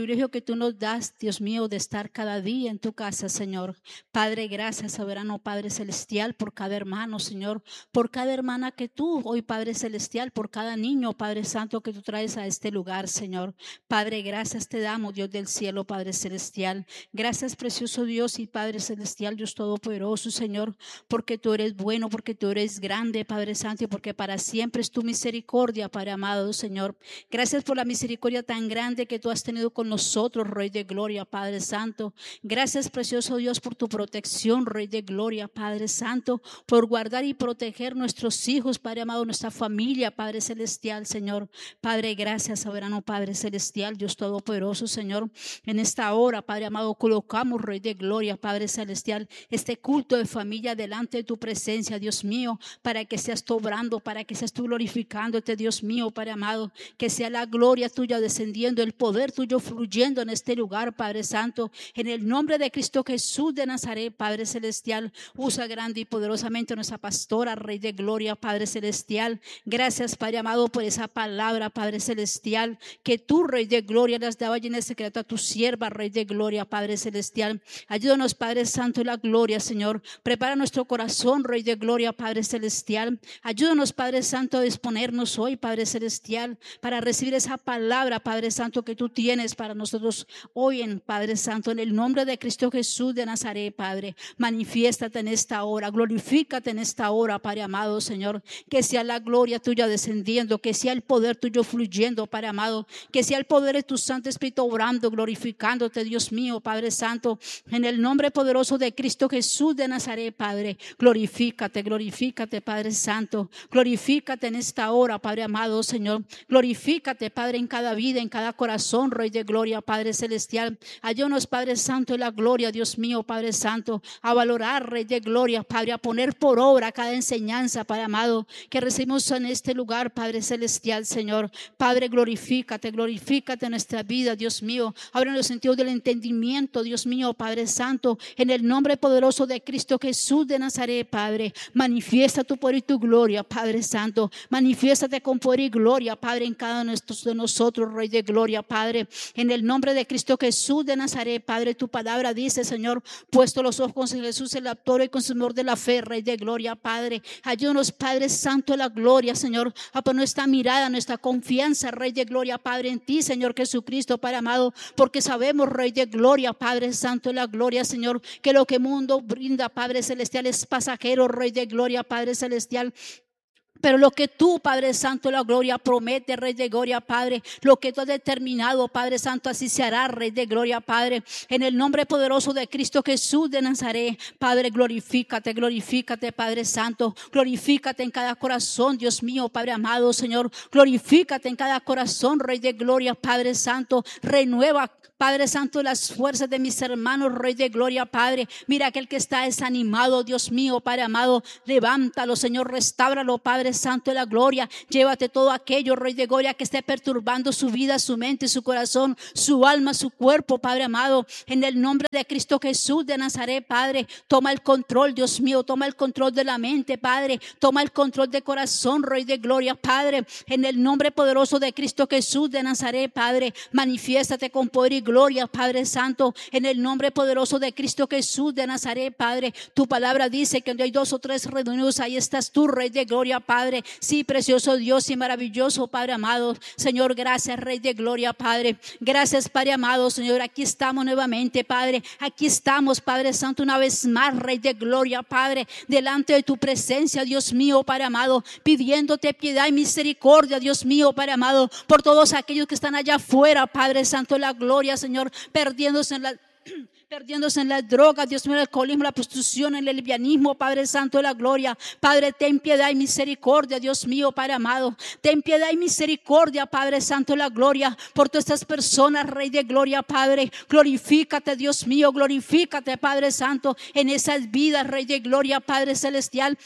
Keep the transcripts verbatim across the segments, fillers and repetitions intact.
privilegio que tú nos das, Dios mío, de estar cada día en tu casa, Señor. Padre, gracias, soberano Padre celestial, por cada hermano, Señor, por cada hermana que tú, hoy Padre celestial, por cada niño, Padre santo, que tú traes a este lugar, Señor. Padre, gracias te damos, Dios del cielo, Padre celestial. Gracias, precioso Dios y Padre celestial, Dios todopoderoso, Señor, porque tú eres bueno, porque tú eres grande, Padre santo, y porque para siempre es tu misericordia, Padre amado, Señor. Gracias por la misericordia tan grande que tú has tenido con nosotros, Rey de gloria, Padre santo. Gracias, precioso Dios, por tu protección, Rey de gloria, Padre santo, por guardar y proteger nuestros hijos, Padre amado, nuestra familia, Padre celestial, Señor. Padre, gracias, soberano Padre celestial, Dios todopoderoso, Señor. En esta hora, Padre amado, colocamos, Rey de gloria, Padre celestial, este culto de familia delante de tu presencia, Dios mío, para que seas tú obrando, para que seas tú glorificándote, Dios mío, Padre amado, que sea la gloria tuya descendiendo, el poder tuyo fluyendo en este lugar, Padre santo, en el nombre de Cristo Jesús de Nazaret, Padre celestial. Usa grande y poderosamente a nuestra pastora, Rey de gloria, Padre celestial. Gracias, Padre amado, por esa palabra, Padre celestial, que tú, Rey de gloria, las daba en el secreto a tu sierva, Rey de gloria, Padre celestial. Ayúdanos, Padre santo, en la gloria, Señor. Prepara nuestro corazón, Rey de gloria, Padre celestial. Ayúdanos, Padre santo, a disponernos hoy, Padre celestial, para recibir esa palabra, Padre santo, que tú tienes para nosotros hoy, en Padre santo, en el nombre de Cristo Jesús de Nazaret, Padre. Manifiéstate en esta hora, glorifícate en esta hora, Padre amado, Señor. Que sea la gloria tuya descendiendo, que sea el poder tuyo fluyendo, Padre amado, que sea el poder de tu Santo Espíritu obrando, glorificándote, Dios mío, Padre santo, en el nombre poderoso de Cristo Jesús de Nazaret, Padre. Glorifícate, glorifícate, Padre santo, glorifícate en esta hora, Padre amado, Señor. Glorifícate, Padre, en cada vida, en cada corazón, Rey de gloria, Padre celestial. Ayúdanos, Padre santo, en la gloria, Dios mío, Padre santo, a valorar, Rey de gloria, Padre, a poner por obra cada enseñanza, Padre amado, que recibimos en este lugar, Padre celestial, Señor. Padre, glorifícate, glorifícate en nuestra vida, Dios mío. Abre los sentidos del entendimiento, Dios mío, Padre santo, en el nombre poderoso de Cristo Jesús de Nazaret, Padre. Manifiesta tu poder y tu gloria, Padre santo. Manifiéstate con poder y gloria, Padre, en cada uno de nosotros, Rey de gloria, Padre. En el nombre de Cristo Jesús de Nazaret, Padre, tu palabra dice, Señor, puesto los ojos en Jesús, el autor y consumidor de la fe, Rey de gloria, Padre. Ayúdanos, Padre santo, de la gloria, Señor, a poner nuestra mirada, nuestra confianza, Rey de gloria, Padre, en ti, Señor Jesucristo, Padre amado, porque sabemos, Rey de gloria, Padre santo, de la gloria, Señor, que lo que el mundo brinda, Padre celestial, es pasajero, Rey de gloria, Padre celestial. Pero lo que tú, Padre Santo, la gloria promete, Rey de gloria, Padre, lo que tú has determinado, Padre Santo, así se hará, Rey de gloria, Padre, en el nombre poderoso de Cristo Jesús de Nazaret. Padre, glorifícate, glorifícate, Padre Santo, glorifícate en cada corazón, Dios mío, Padre amado, Señor, glorifícate en cada corazón, Rey de gloria, Padre Santo. Renueva, Padre Santo, las fuerzas de mis hermanos, Rey de gloria, Padre. Mira aquel que está desanimado, Dios mío, Padre amado, levántalo, Señor, restáuralo, Padre Santo de la gloria. Llévate todo aquello, Rey de gloria, que esté perturbando su vida, su mente, su corazón, su alma, su cuerpo, Padre amado, en el nombre de Cristo Jesús de Nazaret, Padre. Toma el control, Dios mío, toma el control de la mente, Padre. Toma el control de corazón, Rey de gloria, Padre, en el nombre poderoso de Cristo Jesús de Nazaret, Padre. Manifiéstate con poder y gloria, Padre Santo, en el nombre poderoso de Cristo Jesús de Nazaret, Padre. Tu palabra dice que donde hay dos o tres reunidos, ahí estás tú, Rey de gloria, Padre. Sí, precioso Dios y maravilloso, Padre amado, Señor, gracias, Rey de gloria, Padre. Gracias, Padre amado, Señor, aquí estamos nuevamente, Padre. Aquí estamos, Padre Santo, una vez más, Rey de gloria, Padre, delante de tu presencia, Dios mío, Padre amado, pidiéndote piedad y misericordia, Dios mío, Padre amado, por todos aquellos que están allá afuera, Padre Santo, la gloria, Señor, perdiéndose en la perdiéndose en las drogas, Dios mío, el alcoholismo, la prostitución, el lesbianismo, Padre Santo de la gloria. Padre, ten piedad y misericordia, Dios mío, Padre amado. Ten piedad y misericordia, Padre Santo de la gloria, por todas estas personas, Rey de gloria, Padre. Glorifícate, Dios mío, glorifícate, Padre Santo, en esas vidas, Rey de gloria, Padre celestial.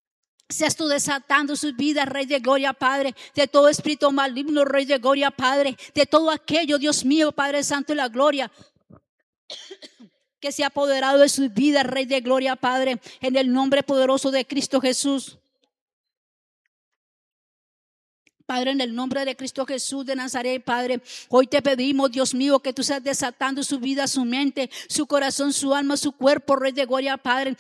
Seas tú desatando sus vidas, Rey de gloria, Padre, de todo espíritu maligno, Rey de gloria, Padre, de todo aquello, Dios mío, Padre Santo de la gloria, que se ha apoderado de sus vidas, Rey de gloria, Padre, en el nombre poderoso de Cristo Jesús. Padre, en el nombre de Cristo Jesús de Nazaret, Padre, hoy te pedimos, Dios mío, que tú seas desatando su vida, su mente, su corazón, su alma, su cuerpo, Rey de gloria, Padre,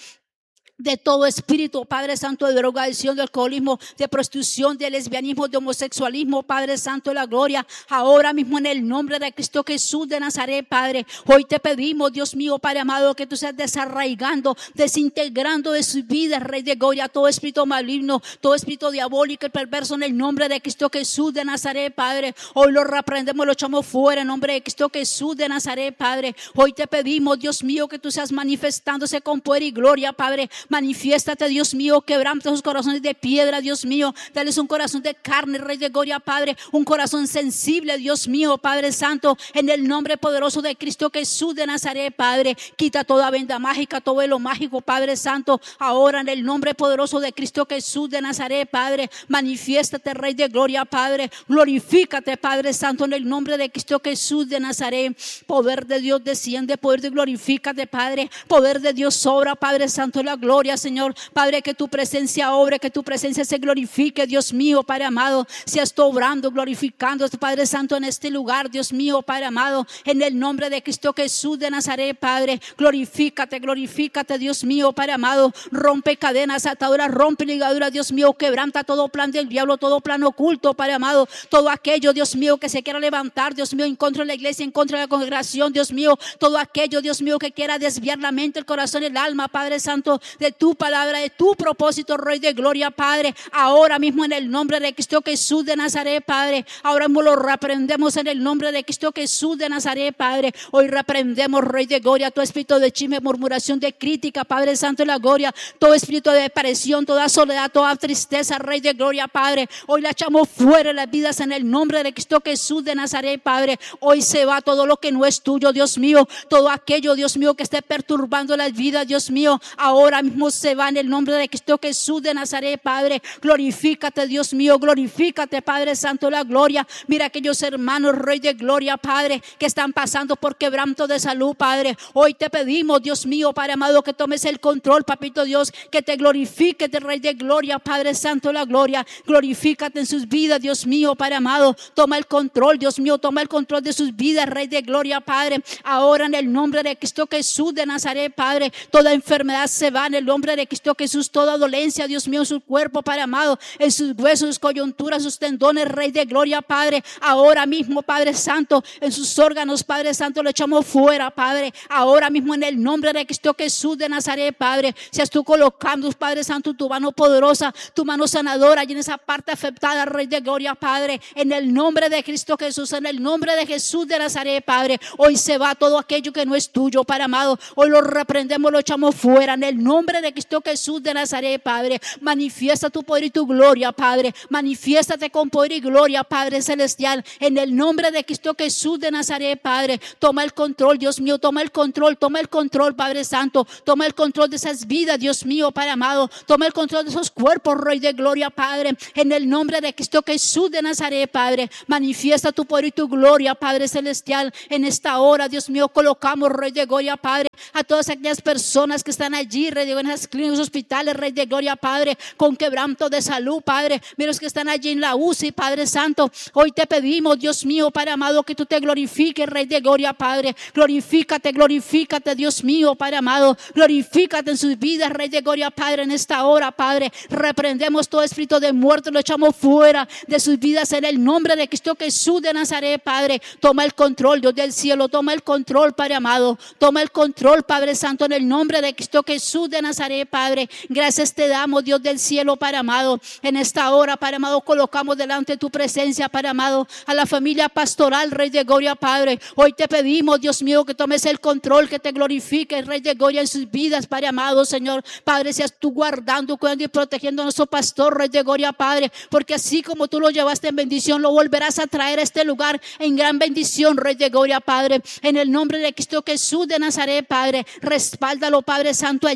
de todo espíritu, Padre Santo, de drogadicción, de alcoholismo, de prostitución, de lesbianismo, de homosexualismo, Padre Santo de la gloria, ahora mismo en el nombre de Cristo Jesús de Nazaret, Padre, hoy te pedimos, Dios mío, Padre amado, que tú seas desarraigando, desintegrando de su vida, Rey de gloria, todo espíritu maligno, todo espíritu diabólico y perverso, en el nombre de Cristo Jesús de Nazaret, Padre, hoy lo reprendemos, lo echamos fuera, en nombre de Cristo Jesús de Nazaret, Padre, hoy te pedimos, Dios mío, que tú seas manifestándose con poder y gloria, Padre. Manifiéstate, Dios mío, quebranta sus corazones de piedra, Dios mío, dales un corazón de carne, Rey de gloria, Padre, un corazón sensible, Dios mío, Padre Santo, en el nombre poderoso de Cristo Jesús de Nazaret, Padre, quita toda venda mágica, todo velo mágico, Padre Santo, ahora en el nombre poderoso de Cristo Jesús de Nazaret, Padre, manifiéstate, Rey de gloria, Padre, glorifícate, Padre Santo, en el nombre de Cristo Jesús de Nazaret, poder de Dios desciende, poder de glorifícate, Padre, poder de Dios sobra, Padre Santo, la gloria, Señor, Padre, que tu presencia obre, que tu presencia se glorifique, Dios mío, Padre amado, seas tú obrando, glorificando, Padre Santo, en este lugar, Dios mío, Padre amado, en el nombre de Cristo Jesús de Nazaret, Padre, glorifícate, glorifícate, Dios mío, Padre amado, rompe cadenas, ataduras, rompe ligaduras, Dios mío, quebranta todo plan del diablo, todo plan oculto, Padre amado, todo aquello, Dios mío, que se quiera levantar, Dios mío, en contra de la iglesia, en contra de la congregación, Dios mío, todo aquello, Dios mío, que quiera desviar la mente, el corazón, el alma, Padre Santo, de tu palabra, de tu propósito, Rey de gloria, Padre, ahora mismo en el nombre de Cristo Jesús de Nazaret, Padre, ahora mismo lo reprendemos en el nombre de Cristo Jesús de Nazaret, Padre, hoy reprendemos, Rey de gloria, todo espíritu de chisme, murmuración, de crítica, Padre Santo de la gloria, todo espíritu de depresión, toda soledad, toda tristeza, Rey de gloria, Padre, hoy la echamos fuera de las vidas en el nombre de Cristo Jesús de Nazaret, Padre, hoy se va todo lo que no es tuyo, Dios mío, todo aquello, Dios mío, que esté perturbando las vidas, Dios mío, ahora mismo se va en el nombre de Cristo Jesús de Nazaret, Padre, glorifícate, Dios mío, glorifícate, Padre Santo, la gloria, mira aquellos hermanos, Rey de gloria, Padre, que están pasando por quebranto de salud, Padre, hoy te pedimos, Dios mío, Padre amado, que tomes el control, papito Dios, que te glorifique, Rey de gloria, Padre Santo, la gloria, glorifícate en sus vidas, Dios mío, Padre amado, toma el control, Dios mío, toma el control de sus vidas, Rey de gloria, Padre, ahora en el nombre de Cristo Jesús de Nazaret, Padre, toda enfermedad se va en el nombre de Cristo Jesús, toda dolencia, Dios mío, en su cuerpo, Padre amado, en sus huesos, sus coyunturas, sus tendones, Rey de gloria, Padre, ahora mismo, Padre Santo, en sus órganos, Padre Santo, lo echamos fuera, Padre, ahora mismo en el nombre de Cristo Jesús de Nazaret, Padre, seas tú colocando, Padre Santo, tu mano poderosa, tu mano sanadora, y en esa parte afectada, Rey de gloria, Padre, en el nombre de Cristo Jesús, en el nombre de Jesús de Nazaret, Padre, hoy se va todo aquello que no es tuyo, Padre amado, hoy lo reprendemos, lo echamos fuera, en el nombre de Cristo Jesús de Nazaret, Padre, manifiesta tu poder y tu gloria, Padre, manifiéstate con poder y gloria, Padre celestial, en el nombre de Cristo Jesús de Nazaret, Padre, toma el control, Dios mío, toma el control, toma el control, Padre Santo, toma el control de esas vidas, Dios mío, Padre amado, toma el control de esos cuerpos, Rey de gloria, Padre, en el nombre de Cristo Jesús de Nazaret, Padre, manifiesta tu poder y tu gloria, Padre celestial, en esta hora, Dios mío, colocamos, Rey de gloria, Padre, a todas aquellas personas que están allí, Rey de gloria, en esas clínicas, hospitales, Rey de gloria, Padre, con quebranto de salud, Padre, mira los que están allí en la U C I, Padre Santo, hoy te pedimos, Dios mío, Padre amado, que tú te glorifiques, Rey de gloria, Padre, glorifícate, glorifícate, Dios mío, Padre amado, glorifícate en sus vidas, Rey de gloria, Padre, en esta hora, Padre, reprendemos todo espíritu de muerte, lo echamos fuera de sus vidas en el nombre de Cristo Jesús de Nazaret, Padre, toma el control, Dios del cielo, toma el control, Padre amado, toma el control, Padre Santo, en el nombre de Cristo Jesús de Nazaret, Padre, gracias te damos, Dios del cielo, Padre amado, en esta hora, Padre amado, colocamos delante de tu presencia, Padre amado, a la familia pastoral, Rey de gloria, Padre, hoy te pedimos, Dios mío, que tomes el control, que te glorifiques, Rey de gloria, en sus vidas, Padre amado, Señor, Padre, seas tú guardando, cuidando y protegiendo a nuestro pastor, Rey de gloria, Padre, porque así como tú lo llevaste en bendición, lo volverás a traer a este lugar en gran bendición, Rey de gloria, Padre, en el nombre de Cristo Jesús de Nazaret, Padre, respáldalo, Padre Santo, allí, Rey de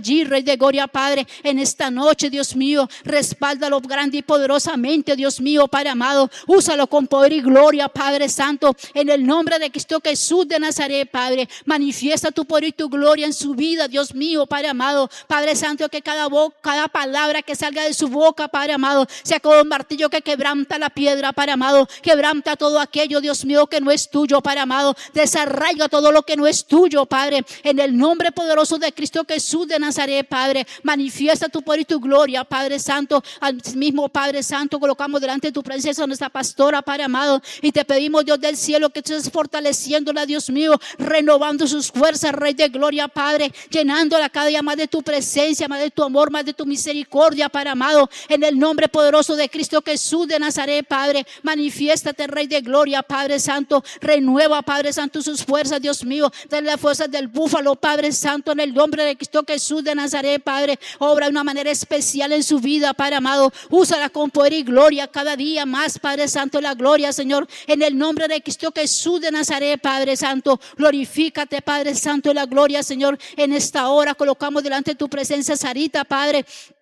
de gloria, Padre, en esta noche, Dios mío. Respáldalo grande y poderosamente, Dios mío, Padre amado. Úsalo con poder y gloria, Padre Santo, en el nombre de Cristo Jesús de Nazaret, Padre. Manifiesta tu poder y tu gloria en su vida, Dios mío, Padre amado. Padre Santo, que cada, boca, cada palabra que salga de su boca, Padre amado, sea como un martillo que quebranta la piedra, Padre amado. Quebranta todo aquello, Dios mío, que no es tuyo, Padre amado. Desarraiga todo lo que no es tuyo, Padre, en el nombre poderoso de Cristo Jesús de Nazaret, Padre. Manifiesta tu poder y tu gloria, Padre Santo. Al mismo Padre Santo, colocamos delante de tu presencia a nuestra pastora, Padre amado, y te pedimos, Dios del cielo, que tú estés fortaleciéndola, Dios mío, renovando sus fuerzas, Rey de gloria, Padre, llenándola cada día más de tu presencia, más de tu amor, más de tu misericordia, Padre amado, en el nombre poderoso de Cristo Jesús de Nazaret, Padre. Manifiéstate, Rey de gloria, Padre Santo. Renueva, Padre Santo, sus fuerzas, Dios mío. Dale las fuerzas del búfalo, Padre Santo, en el nombre de Cristo Jesús de Nazaret, Padre. Obra de una manera especial en su vida, Padre amado. Úsala con poder y gloria cada día más, Padre Santo, la gloria, Señor, en el nombre de Cristo Jesús de Nazaret, Padre Santo. Glorifícate, Padre Santo, la gloria, Señor. En esta hora colocamos delante de tu presencia Sarita, Padre.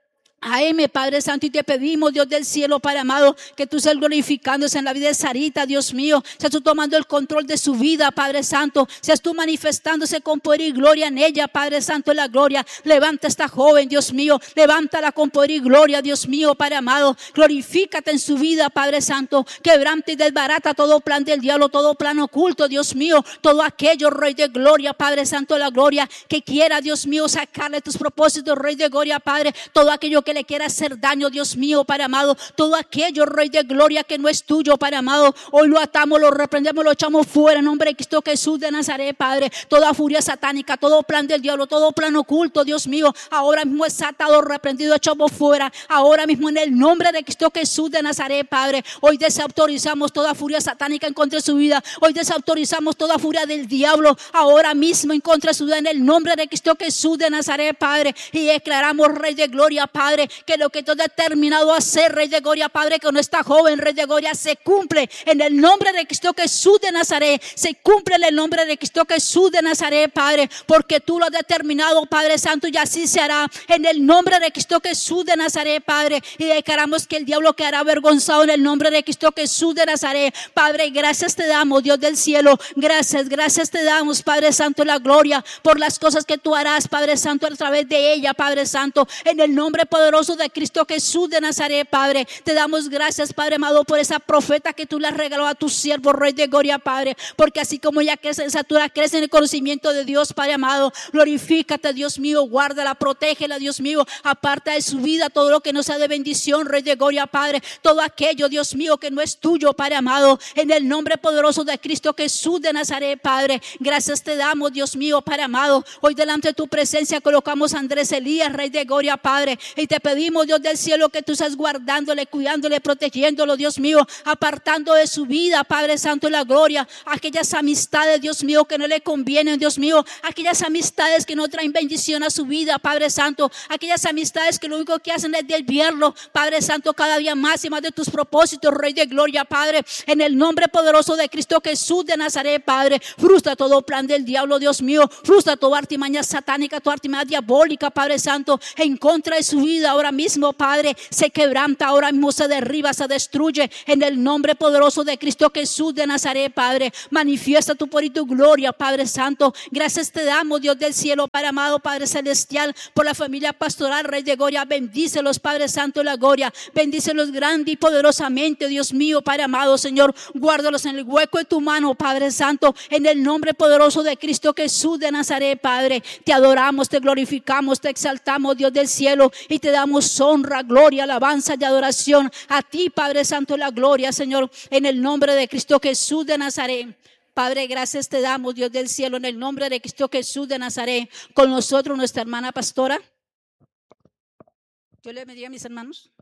A M, Padre Santo, y te pedimos, Dios del cielo, Padre amado, que tú seas glorificándose en la vida de Sarita, Dios mío. Seas tú tomando el control de su vida, Padre Santo. Seas tú manifestándose con poder y gloria en ella, Padre Santo, en la gloria. Levanta a esta joven, Dios mío. Levántala con poder y gloria, Dios mío, Padre amado. Glorifícate en su vida, Padre Santo. Quebranta y desbarata todo plan del diablo, todo plan oculto, Dios mío. Todo aquello, Rey de gloria, Padre Santo, la gloria, que quiera, Dios mío, sacarle tus propósitos, Rey de gloria, Padre. Todo aquello que le quiera hacer daño, Dios mío, Padre amado. Todo aquello, Rey de gloria, que no es tuyo, Padre amado, hoy lo atamos, lo reprendemos, lo echamos fuera en nombre de Cristo Jesús de Nazaret, Padre. Toda furia satánica, todo plan del diablo, todo plan oculto, Dios mío, ahora mismo es atado, reprendido, echamos fuera. Ahora mismo en el nombre de Cristo Jesús de Nazaret, Padre. Hoy desautorizamos toda furia satánica en contra de su vida. Hoy desautorizamos toda furia del diablo ahora mismo en contra de su vida, en el nombre de Cristo Jesús de Nazaret, Padre. Y declaramos, Rey de gloria, Padre, que lo que tú has determinado a hacer, Rey de gloria, Padre, con esta joven, Rey de gloria, se cumple en el nombre de Cristo Jesús de Nazaret. Se cumple en el nombre de Cristo Jesús de Nazaret, Padre, porque tú lo has determinado, Padre Santo, y así se hará en el nombre de Cristo Jesús de Nazaret, Padre. Y declaramos que el diablo quedará avergonzado en el nombre de Cristo Jesús de Nazaret, Padre. Gracias te damos, Dios del cielo. Gracias, gracias te damos, Padre Santo, la gloria por las cosas que tú harás, Padre Santo, a través de ella, Padre Santo, en el nombre poderoso de Cristo Jesús de Nazaret, Padre. Te damos gracias, Padre amado, por esa profeta que tú le has regalado a tu siervo, Rey de gloria, Padre, porque así como ella crece en estatura, crece en el conocimiento de Dios, Padre amado. Glorifícate, Dios mío, guárdala, protégela, Dios mío, aparta de su vida todo lo que no sea de bendición, Rey de gloria, Padre, todo aquello, Dios mío, que no es tuyo, Padre amado, en el nombre poderoso de Cristo Jesús de Nazaret, Padre. Gracias te damos, Dios mío, Padre amado. Hoy delante de tu presencia colocamos a Andrés Elías, Rey de gloria, Padre, y te pedimos, Dios del cielo, que tú estás guardándole, cuidándole, protegiéndolo, Dios mío, apartando de su vida, Padre Santo, la gloria, aquellas amistades, Dios mío, que no le convienen, Dios mío, aquellas amistades que no traen bendición a su vida, Padre Santo, aquellas amistades que lo único que hacen es desviarlo, Padre Santo, cada día más y más de tus propósitos, Rey de gloria, Padre, en el nombre poderoso de Cristo Jesús de Nazaret, Padre. Frustra todo plan del diablo, Dios mío, frustra toda artimaña satánica, toda artimaña diabólica, Padre Santo, en contra de su vida ahora mismo, Padre. Se quebranta ahora mismo, se derriba, se destruye en el nombre poderoso de Cristo Jesús de Nazaret, Padre. Manifiesta tu poder y tu gloria, Padre Santo. Gracias te damos, Dios del cielo, Padre amado, Padre celestial, por la familia pastoral, Rey de gloria. Bendícelos, Padre Santo, la gloria. Bendícelos grande y poderosamente, Dios mío, Padre amado, Señor. Guárdalos en el hueco de tu mano, Padre Santo, en el nombre poderoso de Cristo Jesús de Nazaret, Padre. Te adoramos, te glorificamos, te exaltamos, Dios del cielo, y te damos honra, gloria, alabanza y adoración a ti, Padre Santo, la gloria, Señor, en el nombre de Cristo Jesús de Nazaret. Padre, gracias te damos, Dios del cielo, en el nombre de Cristo Jesús de Nazaret. Con nosotros nuestra hermana pastora. Yo le bendiga a mis hermanos.